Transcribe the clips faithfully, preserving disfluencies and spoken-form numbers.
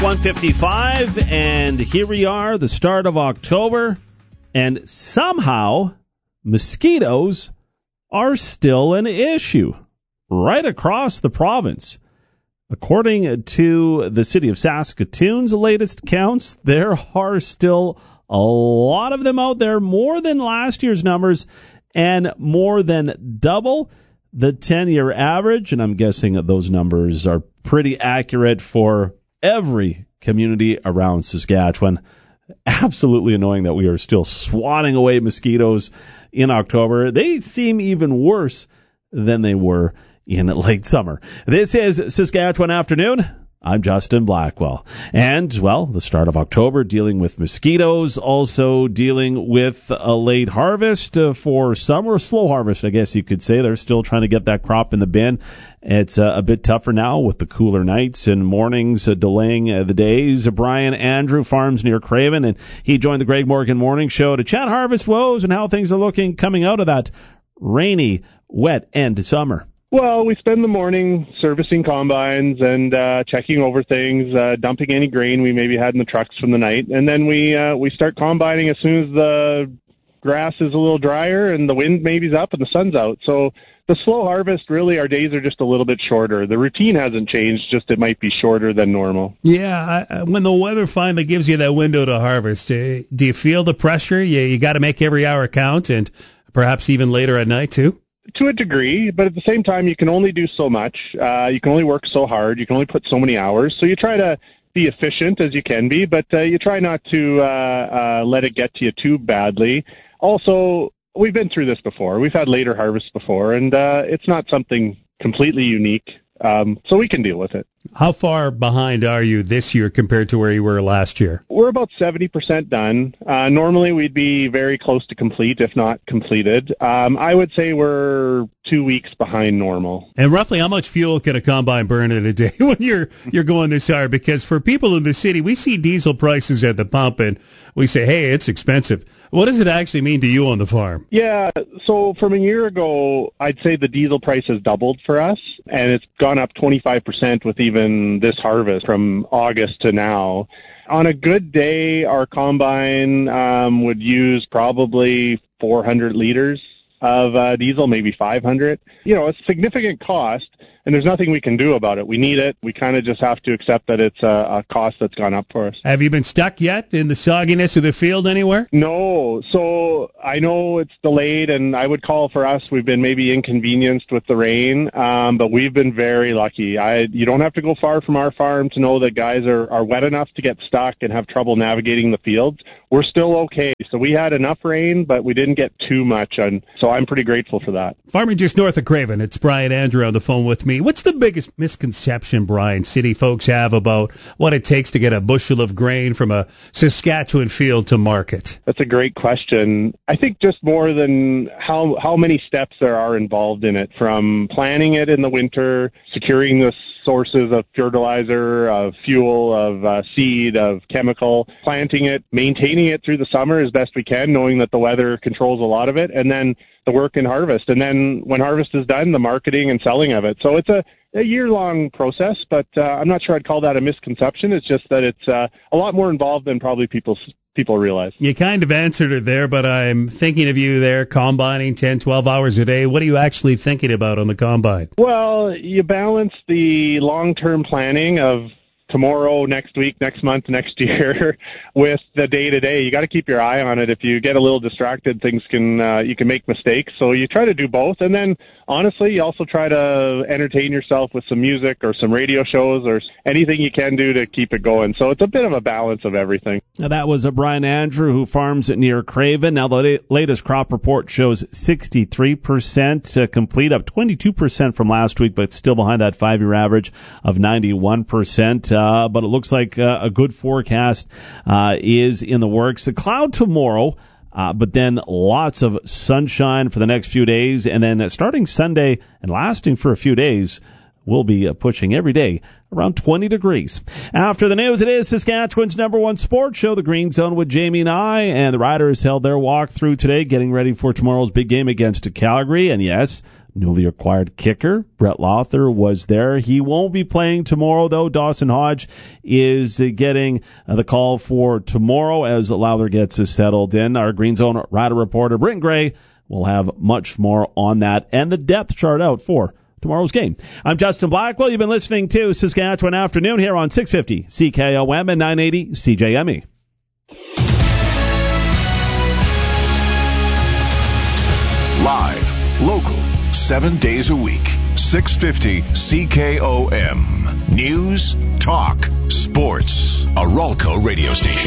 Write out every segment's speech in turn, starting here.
one fifty-five, and here we are, the start of October, and somehow mosquitoes are still an issue right across the province. According to the city of Saskatoon's latest counts, there are still a lot of them out there, more than last year's numbers and more than double the ten-year average, and I'm guessing that those numbers are pretty accurate for every community around Saskatchewan. Absolutely annoying that we are still swatting away mosquitoes in October. They seem even worse than they were in late summer. This is Saskatchewan Afternoon. I'm Justin Blackwell. And, well, the start of October, dealing with mosquitoes, also dealing with a late harvest uh, for some, or slow harvest, I guess you could say. They're still trying to get that crop in the bin. It's uh, a bit tougher now with the cooler nights and mornings uh, delaying uh, the days. Brian Andrew farms near Craven, and he joined the Greg Morgan Morning Show to chat harvest woes and how things are looking coming out of that rainy, wet end of summer. Well, we spend the morning servicing combines and uh, checking over things, uh, dumping any grain we maybe had in the trucks from the night, and then we uh, we start combining as soon as the grass is a little drier and the wind maybe's up and the sun's out. So the slow harvest, really, our days are just a little bit shorter. The routine hasn't changed, just it might be shorter than normal. Yeah, I, when the weather finally gives you that window to harvest, uh, do you feel the pressure? You, you got to make every hour count, and perhaps even later at night, too? To a degree, but at the same time, you can only do so much. Uh, you can only work so hard. You can only put so many hours. So you try to be efficient as you can be, but uh, you try not to uh, uh, let it get to you too badly. Also, we've been through this before. We've had later harvests before, and uh, it's not something completely unique. Um, so we can deal with it. How far behind are you this year compared to where you were last year? We're about seventy percent done. Uh, normally we'd be very close to complete, if not completed. Um, I would say we're two weeks behind normal. And roughly how much fuel can a combine burn in a day when you're you're going this hard? Because for people in the city, we see diesel prices at the pump and we say, hey, it's expensive. What does it actually mean to you on the farm? Yeah, so from a year ago, I'd say the diesel price has doubled for us, and it's gone up twenty-five percent with even this harvest from August to now. On a good day, our combine um, would use probably four hundred liters of uh, diesel, maybe five hundred. You know, it's a significant cost, and there's nothing we can do about it. We need it. We kind of just have to accept that it's a, a cost that's gone up for us. Have you been stuck yet in the sogginess of the field anywhere? No. So I know it's delayed, and I would call for us, we've been maybe inconvenienced with the rain, um, but we've been very lucky. I You don't have to go far from our farm to know that guys are, are wet enough to get stuck and have trouble navigating the fields. We're still okay. So we had enough rain, but we didn't get too much, and so I'm pretty grateful for that. Farming just north of Craven, it's Brian Andrew on the phone with me. What's the biggest misconception, Brian, city folks have about what it takes to get a bushel of grain from a Saskatchewan field to market? That's a great question. I think just more than how how many steps there are involved in it, from planning it in the winter, securing the sources of fertilizer, of fuel, of uh, seed, of chemical, planting it, maintaining it through the summer as best we can, knowing that the weather controls a lot of it, and then the work in harvest. And then when harvest is done, the marketing and selling of it. So it's a, a year-long process, but uh, I'm not sure I'd call that a misconception. It's just that it's uh, a lot more involved than probably people people realize. You kind of answered it there, but I'm thinking of you there combining ten, twelve hours a day. What are you actually thinking about on the combine? Well, you balance the long-term planning of tomorrow, next week, next month, next year with the day-to-day. You got to keep your eye on it. If you get a little distracted, things can uh, you can make mistakes. So you try to do both. And then, honestly, you also try to entertain yourself with some music or some radio shows or anything you can do to keep it going. So it's a bit of a balance of everything. Now, that was a Brian Andrew who farms near Craven. Now, the latest crop report shows sixty-three percent complete, up twenty-two percent from last week, but still behind that five-year average of ninety-one percent. Uh, but it looks like uh, a good forecast uh, is in the works. A cloud tomorrow, uh, but then lots of sunshine for the next few days. And then starting Sunday and lasting for a few days, we'll be uh, pushing every day around twenty degrees. After the news, it is Saskatchewan's number one sports show, The Green Zone with Jamie and I. And the Riders held their walk through today, getting ready for tomorrow's big game against Calgary. And yes, Newly acquired kicker Brett Lawther was there. He won't be playing tomorrow, though. Dawson Hodge is getting the call for tomorrow as Lawther gets settled in. Our Green Zone Rider reporter, Britton Gray, will have much more on that and the depth chart out for tomorrow's game. I'm Justin Blackwell. You've been listening to Saskatchewan Afternoon here on six fifty C K O M and nine eighty C J M E. Live, local, seven days a week. six fifty C K O M. News, talk, sports. A Ralco radio station.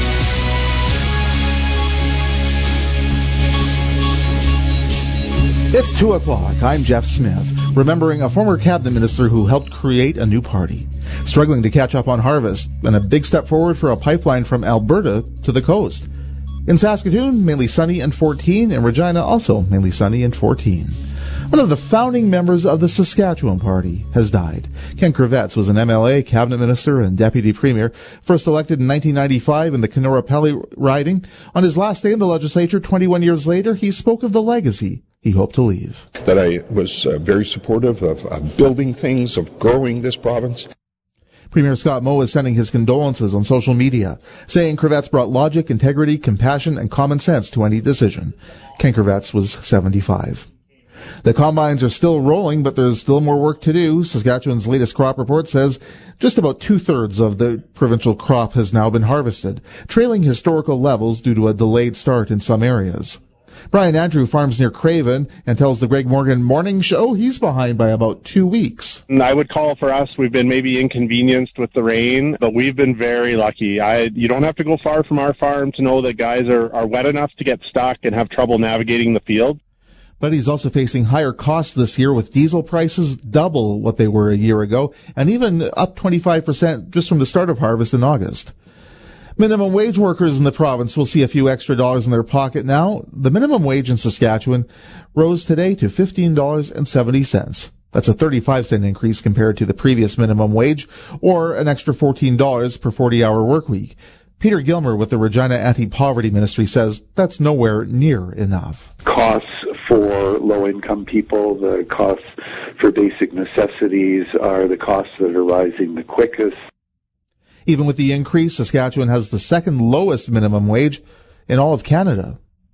It's two o'clock. I'm Jeff Smith, remembering a former cabinet minister who helped create a new party, struggling to catch up on harvest, and a big step forward for a pipeline from Alberta to the coast. In Saskatoon, mainly sunny and fourteen, and Regina also mainly sunny and fourteen. One of the founding members of the Saskatchewan Party has died. Ken Kravets was an M L A, cabinet minister, and deputy premier, first elected in nineteen ninety-five in the Kenora-Pelly riding. On his last day in the legislature, twenty-one years later, he spoke of the legacy he hoped to leave. That I was uh, very supportive of, of building things, of growing this province. Premier Scott Moe is sending his condolences on social media, saying Kravets brought logic, integrity, compassion, and common sense to any decision. Ken Kravets was seventy-five. The combines are still rolling, but there's still more work to do. Saskatchewan's latest crop report says just about two-thirds of the provincial crop has now been harvested, trailing historical levels due to a delayed start in some areas. Brian Andrew farms near Craven and tells the Greg Morgan Morning Show he's behind by about two weeks. I would call for us, we've been maybe inconvenienced with the rain, but we've been very lucky. I, you don't have to go far from our farm to know that guys are, are wet enough to get stuck and have trouble navigating the field. But he's also facing higher costs this year, with diesel prices double what they were a year ago, and even up twenty-five percent just from the start of harvest in August. Minimum wage workers in the province will see a few extra dollars in their pocket now. The minimum wage in Saskatchewan rose today to fifteen dollars and seventy cents. That's a thirty-five cent increase compared to the previous minimum wage, or an extra fourteen dollars per forty-hour work week. Peter Gilmer with the Regina Anti-Poverty Ministry says that's nowhere near enough. Costs for low-income people, the costs for basic necessities are the costs that are rising the quickest. Even with the increase, Saskatchewan has the second lowest minimum wage in all of Canada.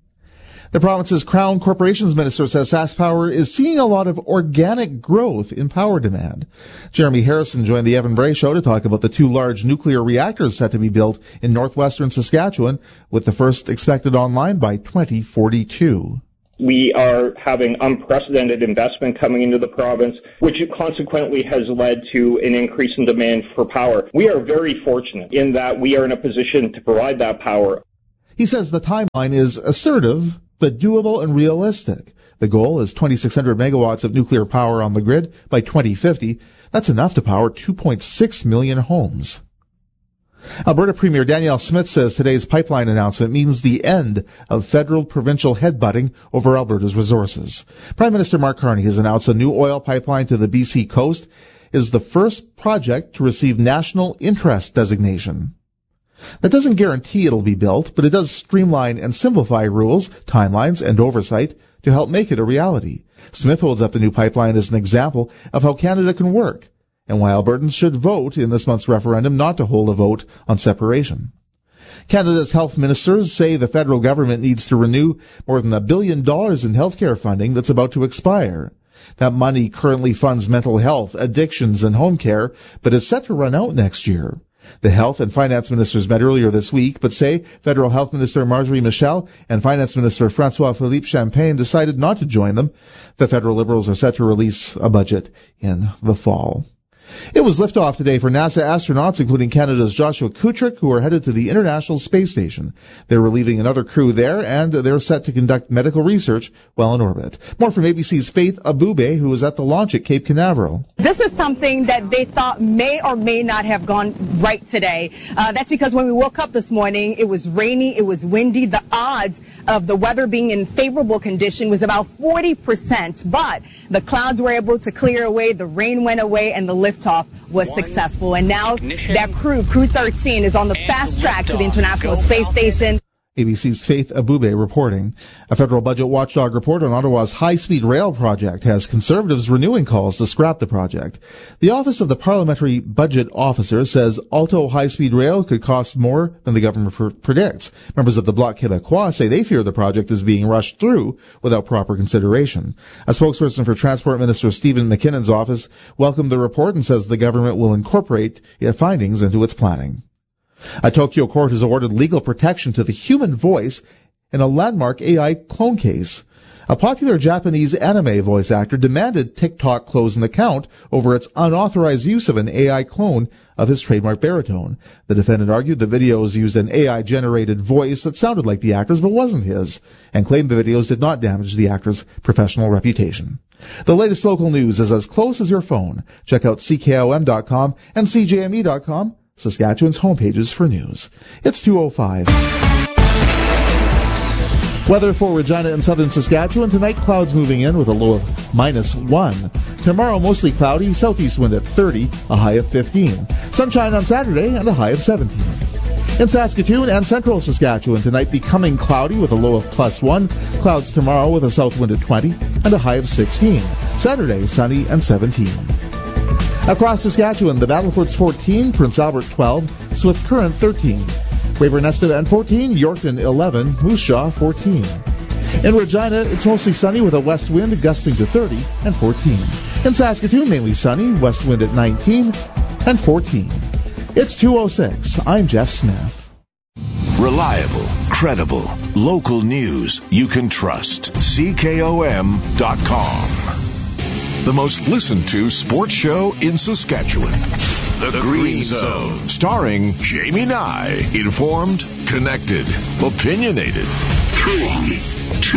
The province's Crown Corporations Minister says SaskPower is seeing a lot of organic growth in power demand. Jeremy Harrison joined the Evan Bray Show to talk about the two large nuclear reactors set to be built in northwestern Saskatchewan, with the first expected online by twenty forty-two. We are having unprecedented investment coming into the province, which consequently has led to an increase in demand for power. We are very fortunate in that we are in a position to provide that power. He says the timeline is assertive, but doable and realistic. The goal is twenty-six hundred megawatts of nuclear power on the grid by twenty fifty. That's enough to power two point six million homes. Alberta Premier Danielle Smith says today's pipeline announcement means the end of federal-provincial headbutting over Alberta's resources. Prime Minister Mark Carney has announced a new oil pipeline to the B C coast is the first project to receive national interest designation. That doesn't guarantee it'll be built, but it does streamline and simplify rules, timelines, and oversight to help make it a reality. Smith holds up the new pipeline as an example of how Canada can work, and why Albertans should vote in this month's referendum not to hold a vote on separation. Canada's health ministers say the federal government needs to renew more than a billion dollars in healthcare funding that's about to expire. That money currently funds mental health, addictions, and home care, but is set to run out next year. The health and finance ministers met earlier this week, but say federal health minister Marjorie Michel and finance minister François-Philippe Champagne decided not to join them. The federal Liberals are set to release a budget in the fall. It was liftoff today for NASA astronauts, including Canada's Joshua Kutrick, who are headed to the International Space Station. They're relieving another crew there, and they're set to conduct medical research while in orbit. More from A B C's Faith Abube, who was at the launch at Cape Canaveral. This is something that they thought may or may not have gone right today. Uh, that's because when we woke up this morning, it was rainy, it was windy. The odds of the weather being in favorable condition was about forty percent, but the clouds were able to clear away, the rain went away, and the liftoff was successful. And now that crew, Crew thirteen, is on the fast track to the International Space Station. A B C's Faith Abube reporting. A federal budget watchdog report on Ottawa's high-speed rail project has Conservatives renewing calls to scrap the project. The Office of the Parliamentary Budget Officer says Alto high-speed rail could cost more than the government pr- predicts. Members of the Bloc Québécois say they fear the project is being rushed through without proper consideration. A spokesperson for Transport Minister Stephen McKinnon's office welcomed the report and says the government will incorporate its findings into its planning. A Tokyo court has awarded legal protection to the human voice in a landmark A I clone case. A popular Japanese anime voice actor demanded TikTok close an account over its unauthorized use of an A I clone of his trademark baritone. The defendant argued the videos used an A I-generated voice that sounded like the actor's but wasn't his, and claimed the videos did not damage the actor's professional reputation. The latest local news is as close as your phone. Check out C K O M dot com and C J M E dot com. Saskatchewan's homepages for news. It's two oh five. Weather for Regina and southern Saskatchewan. Tonight, clouds moving in with a low of minus one. Tomorrow, mostly cloudy, southeast wind at thirty, a high of fifteen. Sunshine on Saturday and a high of seventeen. In Saskatoon and central Saskatchewan, tonight becoming cloudy with a low of plus one. Clouds tomorrow with a south wind at twenty and a high of sixteen. Saturday, sunny and seventeen. Across Saskatchewan, the Battlefords fourteen, Prince Albert twelve, Swift Current thirteen, Weyburn-Eston and fourteen, Yorkton eleven, Moose Jaw fourteen. In Regina, it's mostly sunny with a west wind gusting to thirty and fourteen. In Saskatoon, mainly sunny, west wind at nineteen and fourteen. It's two oh six. I'm Jeff Smith. Reliable, credible, local news you can trust. C K O M dot com. The most listened to sports show in Saskatchewan. The, the Green Zone. Starring Jamie Nye. Informed, connected, opinionated. Three, two,